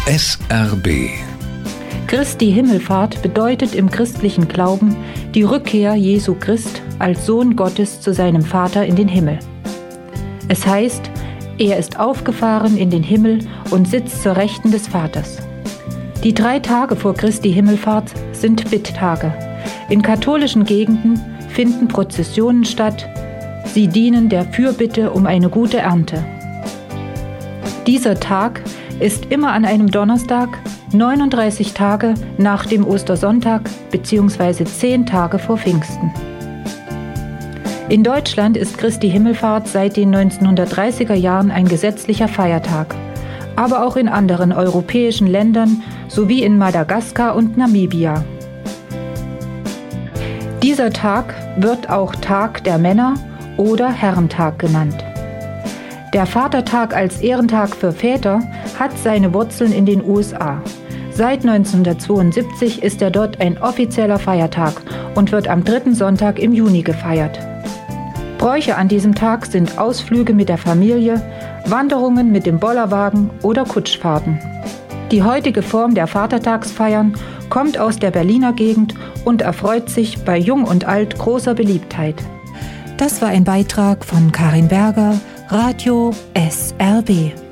SRB. Christi Himmelfahrt bedeutet im christlichen Glauben die Rückkehr Jesu Christ als Sohn Gottes zu seinem Vater in den Himmel. Es heißt, er ist aufgefahren in den Himmel und sitzt zur Rechten des Vaters. Die 3 Tage vor Christi Himmelfahrt sind Bitttage. In katholischen Gegenden finden Prozessionen statt. Sie dienen der Fürbitte um eine gute Ernte. Dieser Tag ist immer an einem Donnerstag, 39 Tage nach dem Ostersonntag bzw. 10 Tage vor Pfingsten. In Deutschland ist Christi Himmelfahrt seit den 1930er Jahren ein gesetzlicher Feiertag, aber auch in anderen europäischen Ländern sowie in Madagaskar und Namibia. Dieser Tag wird auch Tag der Männer oder Herrentag genannt. Der Vatertag als Ehrentag für Väter hat seine Wurzeln in den USA. Seit 1972 ist er dort ein offizieller Feiertag und wird am 3. Sonntag im Juni gefeiert. Bräuche an diesem Tag sind Ausflüge mit der Familie, Wanderungen mit dem Bollerwagen oder Kutschfahrten. Die heutige Form der Vatertagsfeiern kommt aus der Berliner Gegend und erfreut sich bei Jung und Alt großer Beliebtheit. Das war ein Beitrag von Karin Berger, Radio SRB.